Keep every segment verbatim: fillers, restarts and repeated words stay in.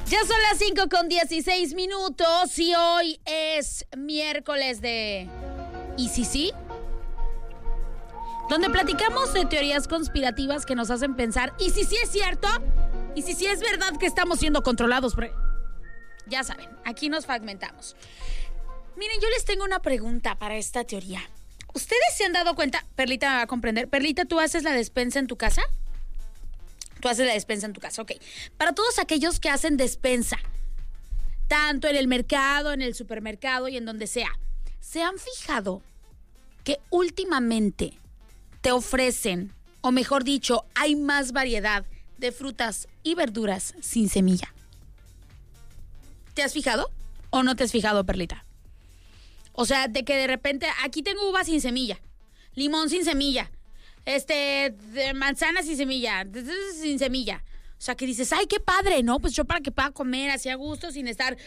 Ya son las cinco con dieciséis minutos y hoy es miércoles de ¿Y si sí? Donde platicamos de teorías conspirativas que nos hacen pensar ¿y si sí es cierto? ¿Y si sí es verdad que estamos siendo controlados? Ya saben, aquí nos fragmentamos. Miren, yo les tengo una pregunta para esta teoría. ¿Ustedes se han dado cuenta? Perlita me va a comprender. Perlita, ¿tú haces la despensa en tu casa? Tú haces la despensa en tu casa, ok. Para todos aquellos que hacen despensa, tanto en el mercado, en el supermercado y en donde sea, ¿se han fijado que últimamente te ofrecen, o mejor dicho, hay más variedad de frutas y verduras sin semilla? ¿Te has fijado o no te has fijado, Perlita? O sea, de que de repente, aquí tengo uva sin semilla, limón sin semilla, este, de manzana sin semilla, sin semilla. O sea, que dices, ay, qué padre, ¿no? Pues yo para que pueda comer así a gusto sin estar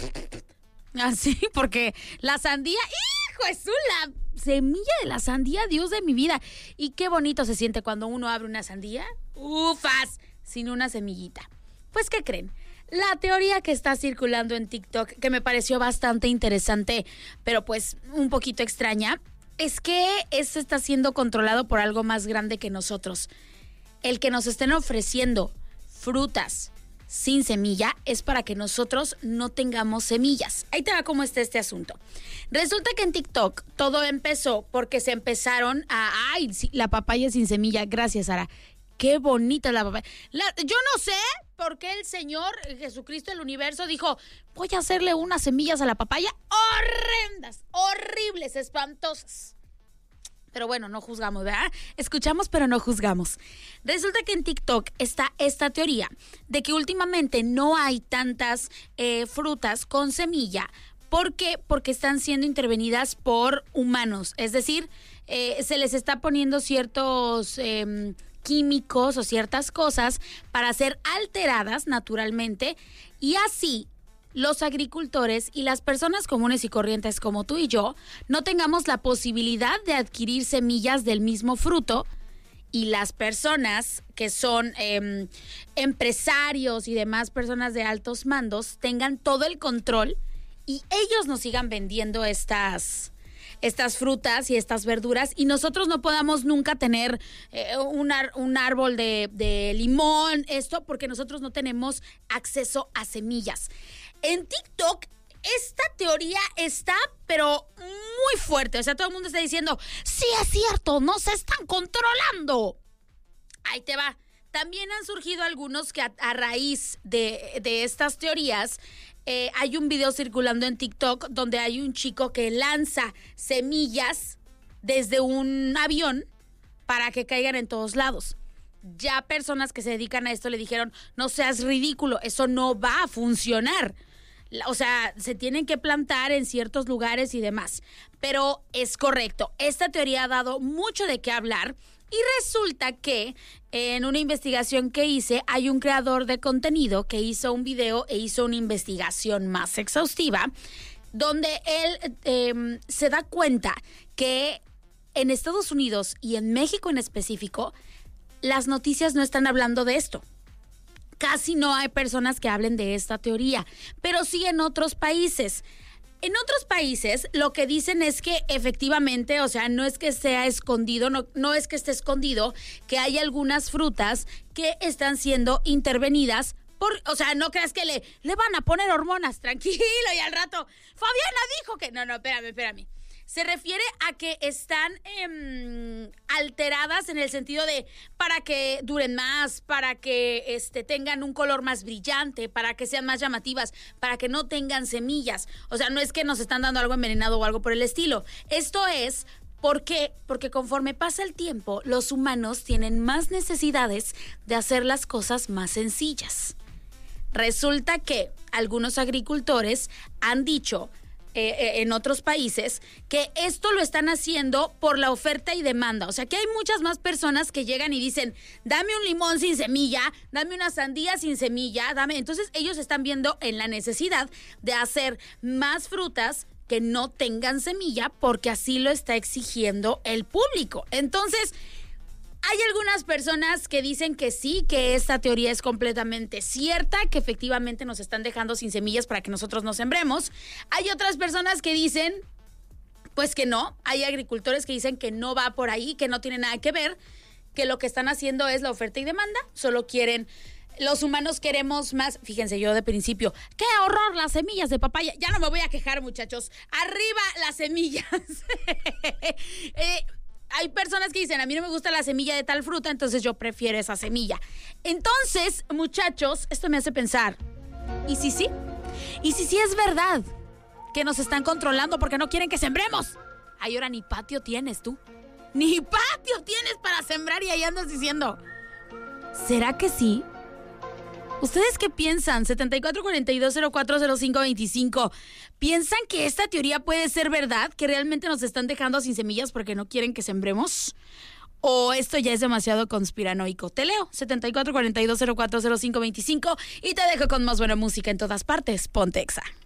así, porque la sandía, hijo, es la semilla de la sandía, Dios de mi vida. Y qué bonito se siente cuando uno abre una sandía, ufas, sin una semillita. Pues, ¿qué creen? La teoría que está circulando en TikTok, que me pareció bastante interesante, pero pues un poquito extraña, es que esto está siendo controlado por algo más grande que nosotros. El que nos estén ofreciendo frutas sin semilla es para que nosotros no tengamos semillas. Ahí te va cómo está este asunto. Resulta que en TikTok todo empezó porque se empezaron a... ¡Ay, sí, la papaya sin semilla! Gracias, Sara. ¡Qué bonita la papaya! La, yo no sé por qué el Señor Jesucristo del universo dijo, voy a hacerle unas semillas a la papaya horrendas, horribles, espantosas. Pero bueno, no juzgamos, ¿verdad? Escuchamos, pero no juzgamos. Resulta que en TikTok está esta teoría de que últimamente no hay tantas eh, frutas con semilla. ¿Por qué? Porque están siendo intervenidas por humanos. Es decir, eh, se les está poniendo ciertos... Eh, químicos o ciertas cosas para ser alteradas naturalmente y así los agricultores y las personas comunes y corrientes como tú y yo no tengamos la posibilidad de adquirir semillas del mismo fruto y las personas que son eh, empresarios y demás personas de altos mandos tengan todo el control y ellos nos sigan vendiendo estas... estas frutas y estas verduras y nosotros no podamos nunca tener eh, un, ar- un árbol de, de limón, esto porque nosotros no tenemos acceso a semillas. En TikTok esta teoría está pero muy fuerte, o sea, todo el mundo está diciendo, sí es cierto, nos están controlando. Ahí te va. También han surgido algunos que a, a raíz de, de estas teorías Eh, hay un video circulando en TikTok donde hay un chico que lanza semillas desde un avión para que caigan en todos lados. Ya personas que se dedican a esto le dijeron, no seas ridículo, eso no va a funcionar. O sea, se tienen que plantar en ciertos lugares y demás. Pero es correcto, esta teoría ha dado mucho de qué hablar. Y resulta que en una investigación que hice, hay un creador de contenido que hizo un video e hizo una investigación más exhaustiva, donde él eh, se da cuenta que en Estados Unidos y en México en específico, las noticias no están hablando de esto. Casi no hay personas que hablen de esta teoría, pero sí en otros países. En otros países lo que dicen es que efectivamente, o sea, no es que sea escondido, no, no es que esté escondido, que hay algunas frutas que están siendo intervenidas por, o sea, no creas que le, le van a poner hormonas, tranquilo, y al rato, Fabiana dijo que, no, no, espérame, espérame. Se refiere a que están eh, alteradas en el sentido de para que duren más, para que este, tengan un color más brillante, para que sean más llamativas, para que no tengan semillas. O sea, no es que nos están dando algo envenenado o algo por el estilo. Esto es ¿por qué? Porque conforme pasa el tiempo, los humanos tienen más necesidades de hacer las cosas más sencillas. Resulta que algunos agricultores han dicho... Eh, en otros países, que esto lo están haciendo por la oferta y demanda. O sea, que hay muchas más personas que llegan y dicen, dame un limón sin semilla, dame una sandía sin semilla, dame... Entonces, ellos están viendo en la necesidad de hacer más frutas que no tengan semilla porque así lo está exigiendo el público. Entonces, Hay algunas personas que dicen que sí, que esta teoría es completamente cierta, que efectivamente nos están dejando sin semillas para que nosotros no sembremos. Hay otras personas que dicen, pues que no. Hay agricultores que dicen que no va por ahí, que no tiene nada que ver, que lo que están haciendo es la oferta y demanda, solo quieren... Los humanos queremos más. Fíjense, yo de principio, ¡qué horror las semillas de papaya! Ya no me voy a quejar, muchachos. ¡Arriba las semillas! eh, hay personas que dicen, a mí no me gusta la semilla de tal fruta, entonces yo prefiero esa semilla. Entonces, muchachos, esto me hace pensar, ¿y si sí? ¿Y si sí es verdad que nos están controlando porque no quieren que sembremos? Ay, ahora ni patio tienes tú. Ni patio tienes para sembrar y ahí andas diciendo, ¿será que sí? ¿Ustedes qué piensan? setenta y cuatro cuarenta y dos cero cuatro cero cinco veinticinco. ¿Piensan que esta teoría puede ser verdad? ¿Que realmente nos están dejando sin semillas porque no quieren que sembremos? ¿O esto ya es demasiado conspiranoico? Te leo, setenta y cuatro cuarenta y dos cero cuatro cero cinco veinticinco, y te dejo con más buena música en todas partes. Ponte Exa.